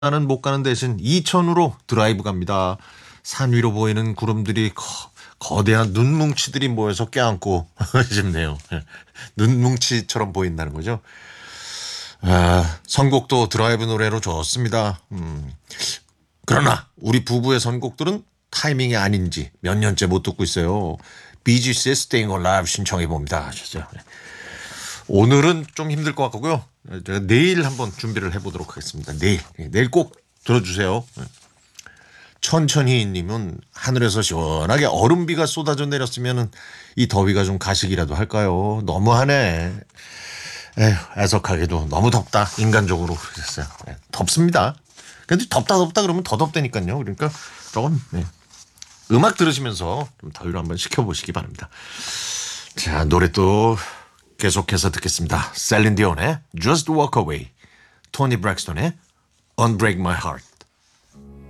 나는 못 가는 대신 이천으로 드라이브 갑니다. 산 위로 보이는 구름들이 거대한 눈뭉치들이 모여서 껴안고 싶네요. 눈뭉치처럼 보인다는 거죠. 선곡도 드라이브 노래로 좋습니다. 그러나 우리 부부의 선곡들은 타이밍이 아닌지 몇 년째 못 듣고 있어요. 비지스의 Staying Alive 신청해 봅니다. 하셨죠. 오늘은 좀 힘들 것 같고요. 제가 내일 한번 준비를 해보도록 하겠습니다. 내일 꼭 들어주세요. 천천히 님은 하늘에서 시원하게 얼음비가 쏟아져 내렸으면 이 더위가 좀 가시기라도 할까요? 너무하네. 에휴, 애석하게도 너무 덥다. 인간적으로 그랬어요. 덥습니다. 근데 덥다 그러면 더 덥다니까요. 그러니까 조금 음악 들으시면서 좀 더위를 한번 식혀보시기 바랍니다. 자, 노래 또 계속해서 듣겠습니다. 셀린 디온의 Just Walk Away, 토니 브렉스턴의 Unbreak My Heart.